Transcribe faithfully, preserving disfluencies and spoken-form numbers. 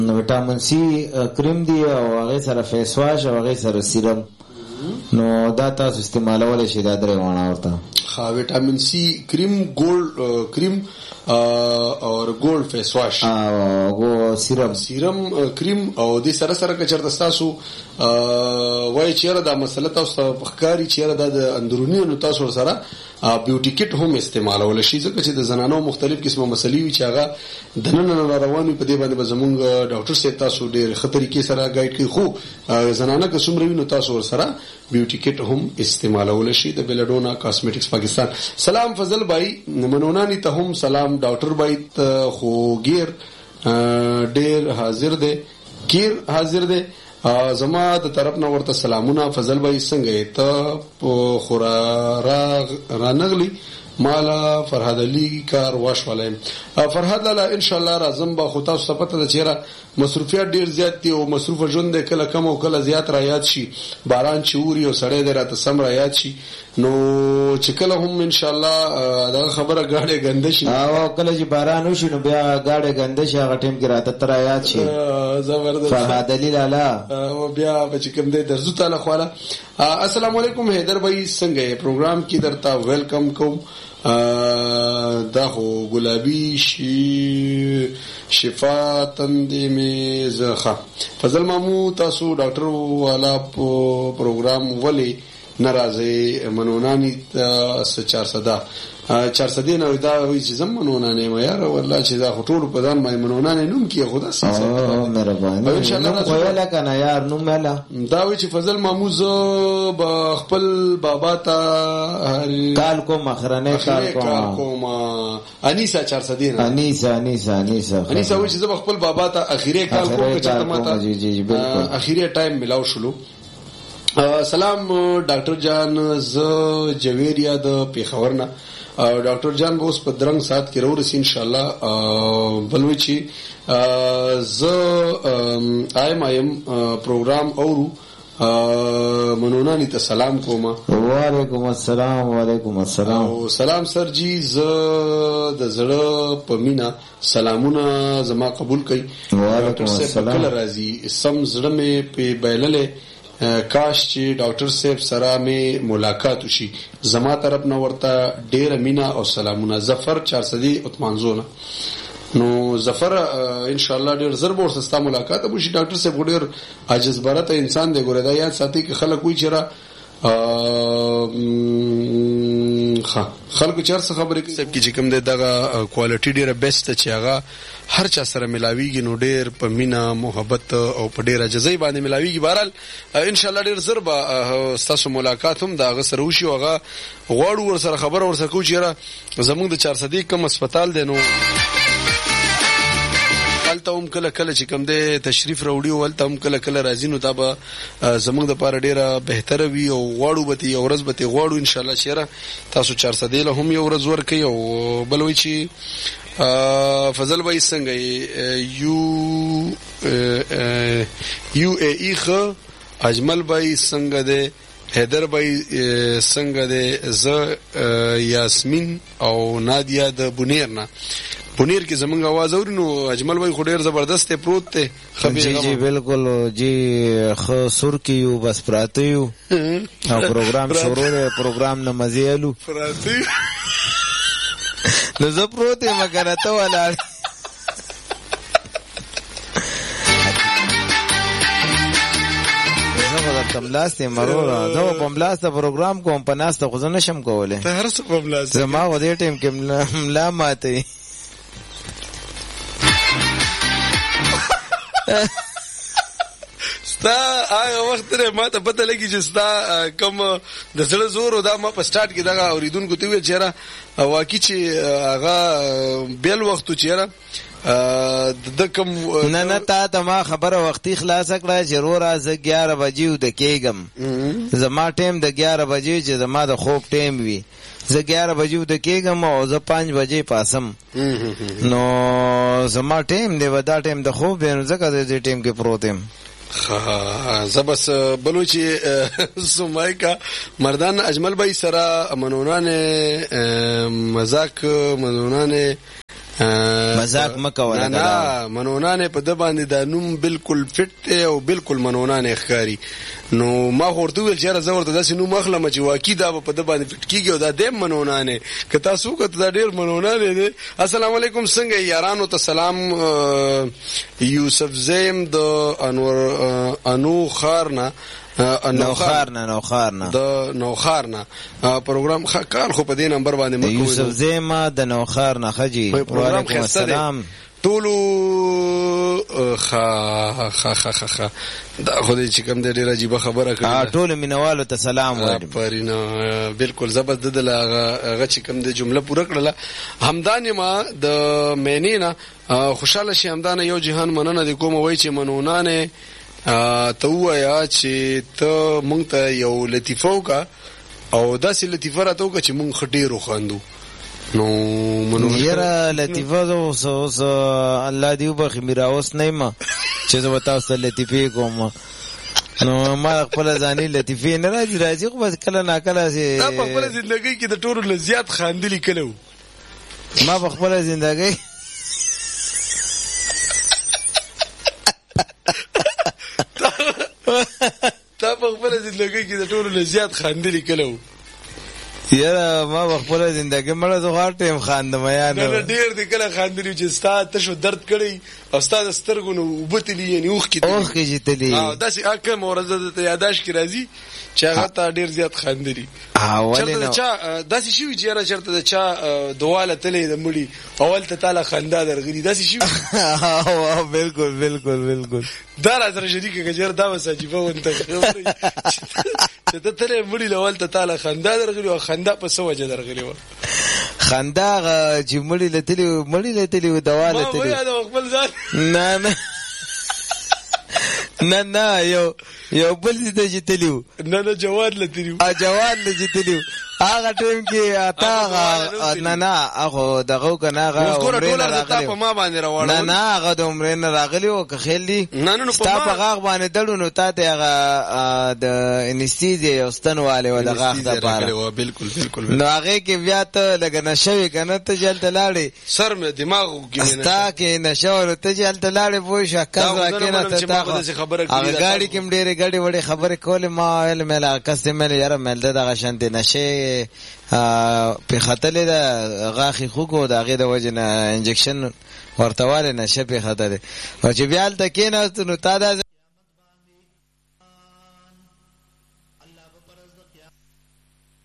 وټامین سي کریم دی او هغه سره فیس واش او هغه سره سیرم، نو دا تاسو استعمالول شي دا درې وانه ورته. ها وټامین سی کریم، ګولډ کریم اور ګولډ فیس واش او سیرم سیرم کریم او د سره سره کچر تاسو وای چیرې دا مسله تاسو په ښکاری چیرې د اندرونی نو تاسو سره بیوټی کټ هم استعمالول شي، ځکه چې د زنانو مختلف قسمه مسلې وي چې هغه د نن نه رواني په دې باندې زمونږ ډاکټر صاحب تاسو ډېر خطرې کې سره گایډ کوي، خو زنانه که څومره وي نو تاسو سره بیوټی کټ هم استعمالول شي. د بلډونا کاسمیټکس پاکستان. سلام فضل بھائی، منونانی ته هم سلام. ډاکټر بھائی خو گیر ډېر حاضر دی، گیر حاضر دی. زما د طرف نه ورته سلامونه. فضل بھائی څنګه ته خورا را رانغلی مالا فرهاد علی کار واش ولایم. فرهاد لاله ان شاء الله راځم به خو تاسو پته د چیرې مصروفیت ډیر زیات دي او مصروف ژوند کله کم او کله زیات را یاد شي، باران چوري او سړی دراته سم را یاد شي، نو چې کله هم ان شاء الله دا خبره غاړه غنده شي او کله چې باران وشي نو بیا غاړه غنده شي، هغه ټیم کې راته تر یاد شي. زبردست. فرهاد علی لاله او بیا به چې کوم دې درزو تعالی خواله. السلام علیکم حیدر بھائی، څنګه پروګرام کې درته ویلکم کوم. دا خو ګلابي شي شفا تندې می زخه. فضل مامو تاسو ډاکټر والا پروګرام ولی ناراضي منونانی چار صدا چار صدې نه دا وی چې زم منونانه ما یار والله چې دا ټول په ځان مې منونانه نوم کې خدا سي او مهرباني ان شاء الله کویلا کنه یار نوم مالا دا وی چې فضل ماموز با خپل بابا ته کال کو مخرنه کال کوم انیسا چار صدې نه انیسا انیسا انیسا انیسا وی چې زه خپل بابا ته اخیری کال کوم چې ماته جی جی بالکل اخیری ټایم ملاو شلو. سلام ډاکټر جان، ز جویریا د پیښور نه. ډاکټر جان به اوس په درنګ سات کې ورسې ان شاء الله. بلوي چې ز ایم ایم پروګرام اورو منونانی ته سلام کوم. وعلیکم السلام. وعلیکم السلام. او سلام سر جی، ز د زړه په مینا سلامونه زما قبول کړئ. وعلیکم السلام. کله راځي سم زړه مې په بیلله کاش چې ډاکټر صاحب سره مې ملاقات وشي. زما طرف نه ورته ډېر مینا او سلامونه. ظفر چار صدی عثمان زونه. نو ظفر ان شاء الله ډېر زر به ورسره ملاقات وشي. ډاکټر صاحب ډېر عاجز برته انسان دی، ګوره دا یاد ساتي چې خلک وایي چې را ښه خلکو چر څه خبرې کوي سب کې چې کوم دی دغه کوالټي ډېره بیسټ چې هغه هر چا سره ملاویږي، نو ډېر په مینا محبت او په ډېر عجزۍ باندې ملاویږي. بهرحال ان شاء الله ډېر زر به ستاسو ملاقات هم د هغه سره وشي او هغه غواړو ورسره خبره ورسره کوو چې زموږ د چار صدۍ کوم هسپتال دی، نو هلته هم کله کله چې کوم دی تشریف راوړي او هلته هم کله کله راځي، نو دا به زموږ دپاره ډېره بهتره وي او غواړو به یو ورځ به غواړو ان شاء الله چې تاسو چار صدۍ له هم یو ورځ ورکوي. او بل وایي چې فضل بھائی څنګه یو یو ای ای خ اجمل بھائی څنګه ده، حیدر بھائی څنګه ده، ز یاسمین او نادیا د بونیر نه. بونیر کې زمونږ आवाज اوري، نو اجمل بھائی خو ډیر زبردست پروت ته خبرې. جی جی بالکل جی خو سر کې یو بس پراته یو او پروګرام شروع دی، پروګرام نه مزه الو پراته نو زه پروت یم مګر ته ولاړ. پملاست مرور زه پملاست پروګرام کوم پناسته خو نه شم کوله. ته هر څه پملاست زما و دې ټیم کې ملا ماته ستا هغه وخت نه ما ته پته لګی چې ستا کوم د زړه زور او دا ما په سٹارټ کې دغه اوریدونکو ته وی چیرې واقعي چې هغه بیل وختو چیرې د کوم نه نه تا ته ما خبره وختي خلاص کړه چې رو راز اګیاره بجې و د کېګم. زما ټیم د اګیاره بجې چې زما د خوب ټیم وي، زه اګیاره بجې و د کېګم او زه پنځ بجې پاسم، نو زما ټیم دی و دا ټیم د خوب دی، نو ځکه د دې ټیم کې پروت یم. زه بس بلو چې سمایکا مردان اجمل بھائی سره منونان مزاک منونان مزاق مکوه. نه منونانه په د باندې دا نوم بالکل فټ دی او بالکل منونانه ښکاری. نو ما ورته ویل چې زه ورته داسې نوم اخلم چې واقعي دا په د باندې فټ کیږي او دا د منونانه که تاسو کته دا ډیر منونانه دی. السلام علیکم څنګه یارانو ته سلام. یوسف زیم د انور انو خارنا نوخارنا نوخارنا د نوخارنا پروګرام کار خو په دې نمبر باندې مکو. یوسف زیما د نوخارنا خجی وعلیکم السلام ټولو خا خا خا خا دا خو دې چې کوم دې ډېر عجیب خبره کړې. ټولو مینوالو ته سلام وایم. پرینا بالکل زبرد د هغه چې کوم دې جمله پوره کړله. همدانه ما د مینینا خوشاله شي. همدانه یو جهان مننه د کوم وای چې منونانه ته وایا چې ته مونږ ته یو لطیفه وکړه او داسې لطیفه راته وکړه چې مونږ ډېر وخاندو. نو منو یاره لطیفه اوس اوس الله دې وبخي میرا اوس نه ما چې زه تاسو ته لطیفه کوم. نو ما خپل ځاني لطیفه نه راځي راځي خو بس کله نا کله سي دا په خپل ژوندۍ کې د ټولو له زیات خاندلي کلو. ما په خپل ژوندۍ تا په خپل ژوندۍ کې د ټولو له زیات خاندلي کلو. یاره ما په خپل ژوندۍ مړه زه هر ټیم خاندم. یا نه ډېر دې کله خاندلي چې ستا تشو درد کړی او ستا د سترګو نه وبتلی یعنی اوخ کې اوخ کې جتلی. اه داسې اکه مورزه ته یاداش کې راځي چې هغه ته ډېر زیات خاندلي. اول نه چا داسې شي چې یاره چرته د چا دواله تلې د مړي اول ته تعالی خندا درغلي داسې شي. اه بالکل بالکل بالکل دا راځره شریک کجر دا وساجيبه ونته چې ته تلې مړي اول ته تعالی خندا درغلي او خندا په سو وجه درغلي و. خندا چې مړي لتلی مړي لتلی دواله تلې. ما وای دا خپل ځان نه نه نه نه یو یو بل دې جتلیو. نه نه جواد لتلیو. ا جواد لجتلیو هغه ټیم کې اتا نه نه هغه دغه کنه هغه عمر نه راغلی په ما باندې راوړل. نه نه هغه د عمر نه راغلی او که خېلی نه نه په ما غاغ باندې دړو نو تا ته هغه د انستیزیا واستنواله و دغه د پاره. بالکل بالکل نو هغه کې بیا ته لګ نشوي کنه ته جلته لاړې سر مې دماغ کې نه ستا کې نشو ته جلته لاړې پوه شکه کنه ته تا هغه ګاډي کې ډېرې ګاډي وړې خبره کوله ما ویل مې لا کسته مې یاره مل دغه شانته نشه په خطلې دا غاخي خوګو دا غي د وجنه انجکشن ورتواله نشه په خطر او چې بیا تل کې نه نو تا دا